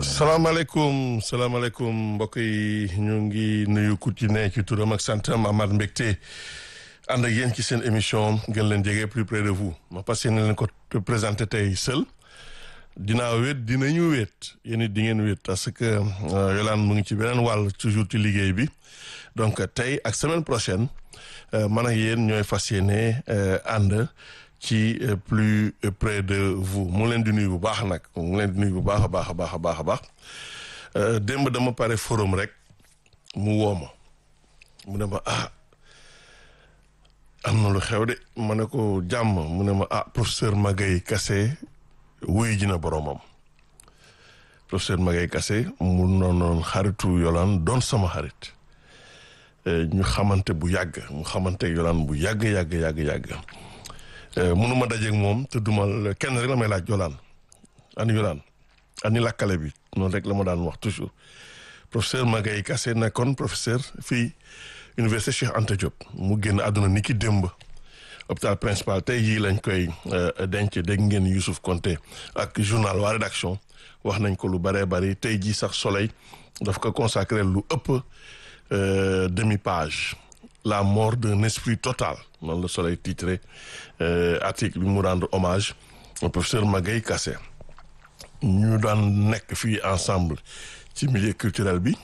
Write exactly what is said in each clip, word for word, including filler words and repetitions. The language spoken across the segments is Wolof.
salaamaaleykum salaamaaleykum mbokk yi ñu ngi nuyu ku ci ne ci turam ak santam Amath Mbégte ànd ak yéen ci seen émission gën leen jege plus près de vous ma passé na leen ko présenté tey seul dinaa wéet dinañu wéet yéen it di ngeen wéet parce que Yolande mu ngi ci beneen wàll toujours ci liggéey bi donc tey ak semaine prochaine man ak yéen ñooy fas yéene ànd ci plus près de vous mu leen di nuyu bu baax nag mu leen di nuyu bu baax a baax a baax a baax a baax démb dama pare forum rek mu woo ma mu ne ma ah am na lu xew de ma ne ko jàmm mu ne ma ah professeur Magaye Kassé wuyu ji na boromam professeur Magaye Kassé mu noonoon xaritu Yolande doon sama xarit ñu xamante bu yàgg mu xamante Yolande bu yàgg yàgg yàgg yàgg mënuma dajeeg moom te duma kenn rek la may laaj Yolande ani Yolande ani lakkale bi noonu rek la ma daan wax toujours professeur Magaye Kassé nekkoon professeur fii université Cheikh Anta Diop mu génn àdduna ni ki démb hôpital principal tey jii lañ koy denc dégg ngeen Youssouf Konté ak journal waa rédaction wax nañ ko lu bëree bëri tey jii sax Soleil daf ko consacré lu ëpp demi page la mort d'un esprit total noonu la Soleil titré article bi mu rendre hommage au professeur Magaye Kassé ñu daan nekk fii ensemble ci milieu culturel bi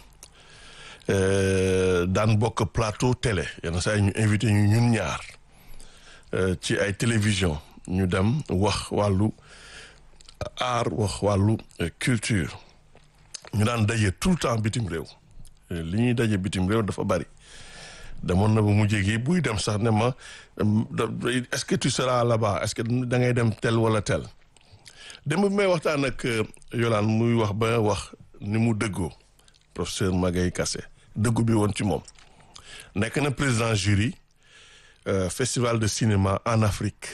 daan bokk plateau télé yenn saa yi ñu invité ñu ñun ñaar ci ay télévision ñu dem wax wàllu art wax wàllu culture ñu daan daje tout le temps bitim réew li ñuy daje bitim réew dafa bari demoon na ba mujjee gi buy dem sax ne ma est-ce que tu seras là-bas est-ce que da ngay dem tel wala tel dem bi may waxtaan ak Yolande muy wax ba wax ni mu dëggoo professeur Magaye Kassé dëggu bi woon ci moom nekk na président jury festival de cinéma en Afrique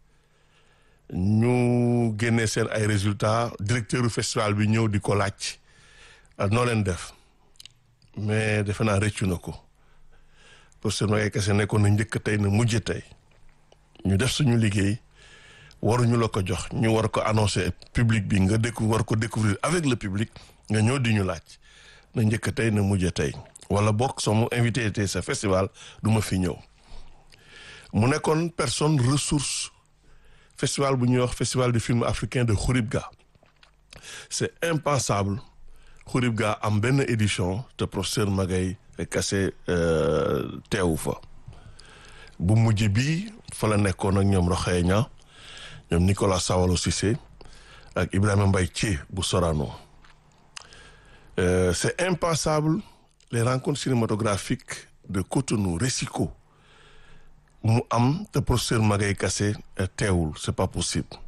ñu génnee seen ay résultats directeur du festival bi ñëw di ko laaj noo leen def mais defe naa rëccu na ko professeur Magaye Kassé nekkoon na njëkk tey na mujj tey ñu def suñu liggéey waruñu la ko jox ñu war ko annoncer public bi nga décou war ko découvrir avec le public nga ñëw di ñu laaj na njëkk tey na mujj tey wala bokk soo mu invité tey sa festival du ma fi ñëw mu nekkoon personne ressource festival bu ñuy wax festival du film africain de Khouribga c'est impensable Khouribga am benn édition te professeur Magaye Kassé teewu fa bu mujj bi fa la nekkoon ak ñoom Rokhaya Niang ñoom Nicolas Sawalo Cissé ak Ibrahima Mbaye Thié bu Sorano c'est impensable les rencontres cinématographiques de Cotonou Recico mu am te professeur Magaye Kassé teewul c'est pas possible